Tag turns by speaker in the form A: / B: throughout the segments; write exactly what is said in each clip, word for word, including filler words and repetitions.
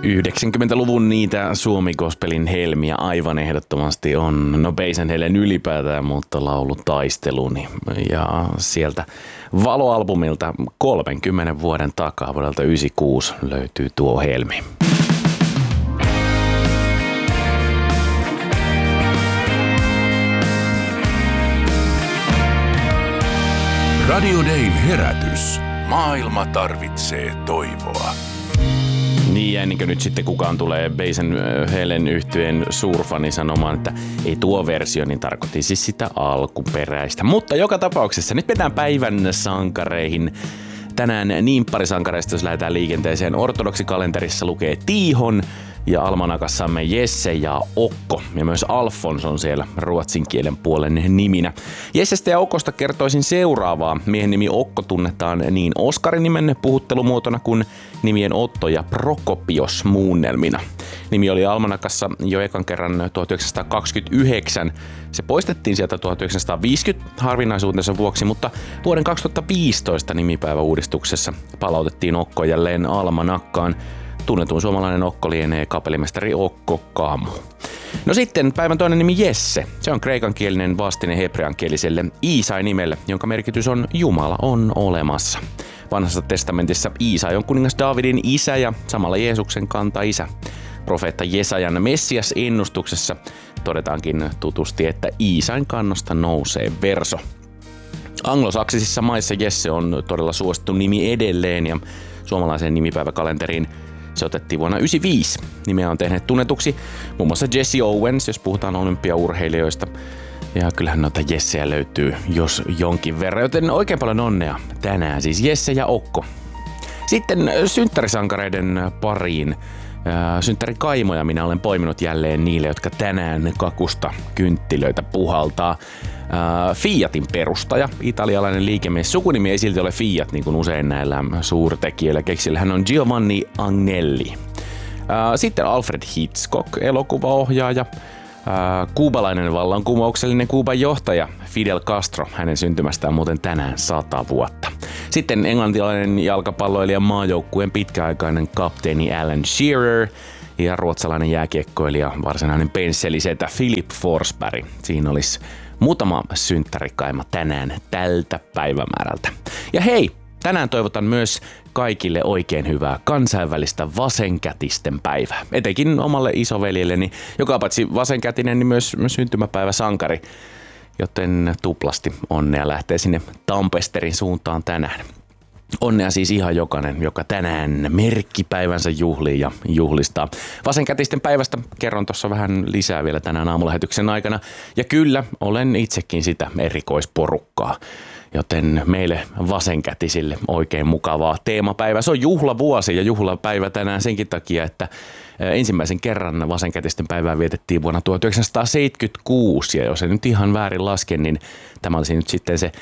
A: yhdeksänkymmentäluvun niitä Suomi-gospelin helmiä aivan ehdottomasti on. No Beisen Helen ylipäätään, mutta laulu Taisteluni. Ja sieltä Valo-albumilta kolmenkymmenen vuoden takaa vuodelta yhdeksänkymmentäkuusi löytyy tuo helmi.
B: Radio Dayn herätys. Maailma tarvitsee toivoa.
A: Niin, ja ennen kuin nyt sitten kukaan tulee Beisen Helen yhtyeen suurfani sanomaan, että ei tuo versio, niin tarkoitti siis sitä alkuperäistä. Mutta joka tapauksessa nyt mennään päivän sankareihin. Tänään niimpparisankareista, jos lähdetään liikenteeseen. Ortodoksikalenterissa lukee Tiihon ja almanakassamme Jesse ja Okko. Ja myös Alfons on siellä ruotsin kielen puolen niminä. Jessestä ja Okosta kertoisin seuraavaa. Miehen nimi Okko tunnetaan niin Oskarin nimen puhuttelumuotona kuin nimien Otto ja Prokopios muunnelmina. Nimi oli almanakassa jo ekan kerran tuhatyhdeksänsataakaksikymmentäyhdeksän. Se poistettiin sieltä tuhatyhdeksänsataaviisikymmentä harvinaisuutensa vuoksi, mutta vuoden kaksituhattaviisitoista nimipäiväuudistuksessa palautettiin Okko jälleen almanakkaan. Tunnetun suomalainen Okko lienee kapellimestari Okko Kamu. No sitten päivän toinen nimi Jesse. Se on kreikankielinen vastine hebreankieliselle Iisai-nimelle, jonka merkitys on Jumala on olemassa. Vanhassa testamentissa Iisai on kuningas Daavidin isä ja samalla Jeesuksen kanta-isä. Profeetta Jesajan Messias-ennustuksessa todetaankin tutusti, että Iisain kannosta nousee verso. Anglosaksisissa maissa Jesse on todella suosittu nimi edelleen ja suomalaiseen nimipäiväkalenteriin se otettiin vuonna yhdeksänkymmentäviisi. Nimeä on tehnyt tunnetuksi muun muassa Jesse Owens, jos puhutaan olympiaurheilijoista. Ja kyllähän noita Jesseä löytyy jos jonkin verran, joten oikein paljon onnea tänään siis Jesse ja Okko. Sitten synttärisankareiden pariin. Synttärikaimoja minä olen poiminut jälleen niille, jotka tänään kakusta kynttilöitä puhaltaa. Fiatin perustaja, italialainen liikemies. Sukunimi ei silti ole Fiat, niin kuin usein näillä suurtekijöillä keksillä. Hän on Giovanni Agnelli. Sitten Alfred Hitchcock, elokuvaohjaaja. Kuubalainen vallankumouksellinen Kuuban johtaja Fidel Castro, hänen syntymästään muuten tänään sata vuotta. Sitten englantilainen jalkapalloilija maajoukkueen pitkäaikainen kapteeni Alan Shearer ja ruotsalainen jääkiekkoilija varsinainen pensselisetä Philip Forsberg. Siinä olisi muutama synttärikaima tänään tältä päivämäärältä. Ja hei! Tänään toivotan myös kaikille oikein hyvää kansainvälistä vasenkätisten päivää. Etenkin omalle isoveljelleni, joka paitsi vasenkätinen, niin myös syntymäpäivä sankari. Joten tuplasti onnea lähtee sinne Tampesterin suuntaan tänään. Onnea siis ihan jokainen, joka tänään merkkipäivänsä juhlii ja juhlistaa. Vasenkätisten päivästä kerron tuossa vähän lisää vielä tänään aamulähetyksen aikana. Ja kyllä, olen itsekin sitä erikoisporukkaa. Joten meille vasenkätisille oikein mukavaa teemapäivää. Se on juhlavuosi ja juhlapäivä tänään senkin takia, että ensimmäisen kerran vasenkätisten päivää vietettiin vuonna tuhatyhdeksänsataaseitsemänkymmentäkuusi. Ja jos en nyt ihan väärin lasken, niin tämä olisi nyt sitten se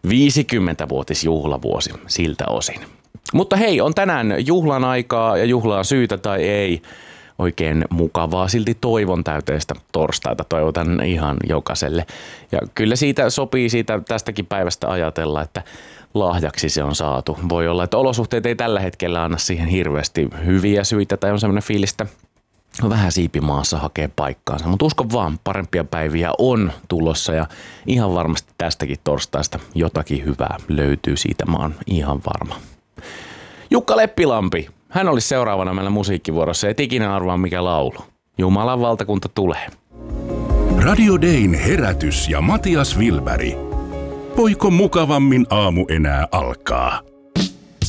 A: viisikymmentävuotisjuhlavuosi siltä osin. Mutta hei, on tänään juhlan aikaa ja juhlaan syytä tai ei. Oikein mukavaa, silti toivon täyteistä torstaita toivotan ihan jokaiselle. Ja kyllä siitä sopii siitä tästäkin päivästä ajatella, että lahjaksi se on saatu. Voi olla, että olosuhteet ei tällä hetkellä anna siihen hirveästi hyviä syitä tai on sellainen fiilistä vähän siipimaassa hakee paikkaansa. Mutta uskon vaan, parempia päiviä on tulossa ja ihan varmasti tästäkin torstaista jotakin hyvää löytyy siitä, mä oon ihan varma. Jukka Leppilampi. Hän olisi seuraavana meillä musiikkivuorossa, et ikinä arvaa mikä laulu. Jumalan valtakunta tulee.
B: Radio Dayn herätys ja Matias Wilberg. Voiko mukavammin aamu enää alkaa?